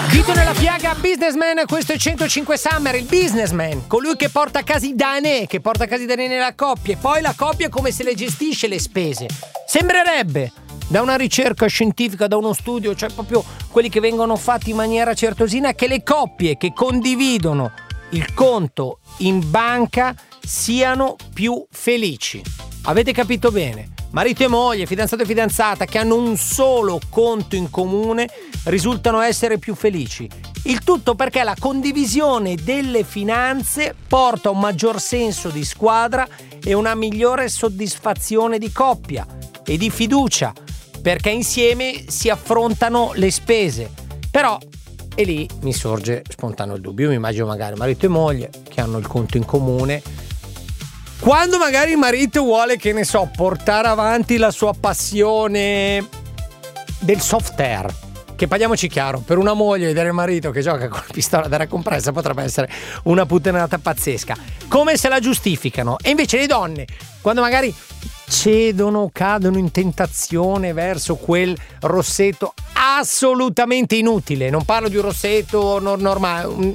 Dito nella piaga, Businessman, questo è 105 Summer, il businessman, colui che porta a casa i danè, che porta a casa i danè nella coppia, e poi la coppia come se le gestisce le spese. Sembrerebbe, da una ricerca scientifica, da uno studio, cioè proprio quelli che vengono fatti in maniera certosina, che le coppie che condividono il conto in banca siano più felici. Avete capito bene? Marito e moglie, fidanzato e fidanzata che hanno un solo conto in comune risultano essere più felici. Il tutto perché la condivisione delle finanze porta a un maggior senso di squadra e una migliore soddisfazione di coppia e di fiducia, perché insieme si affrontano le spese. Però, e lì mi sorge spontaneo il dubbio, io mi immagino magari marito e moglie che hanno il conto in comune. Quando magari il marito vuole, che ne so, portare avanti la sua passione del software, che parliamoci chiaro, per una moglie vedere il marito che gioca con la pistola d'aria compressa potrebbe essere una puttanata pazzesca. Come se la giustificano? E invece le donne, quando magari cedono, cadono in tentazione verso quel rossetto assolutamente inutile, non parlo di un rossetto normale,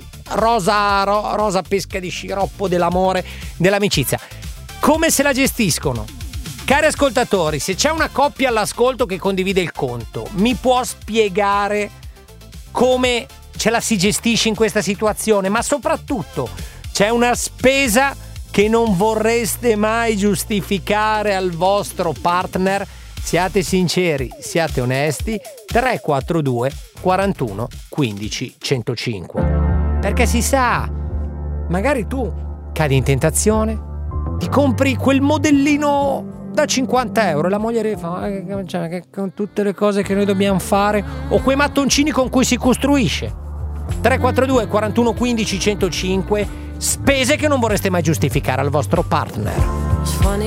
rosa pesca di sciroppo dell'amore, dell'amicizia, come se la gestiscono? Cari ascoltatori, se c'è una coppia all'ascolto che condivide il conto, mi può spiegare come ce la si gestisce in questa situazione? Ma soprattutto, c'è una spesa che non vorreste mai giustificare al vostro partner? Siate sinceri, siate onesti. 342 41 15 105. Perché si sa, magari tu cadi in tentazione, ti compri quel modellino da 50 euro, la moglie fa che con tutte le cose che noi dobbiamo fare, o quei mattoncini con cui si costruisce. 342 41 15 105, spese che non vorreste mai giustificare al vostro partner.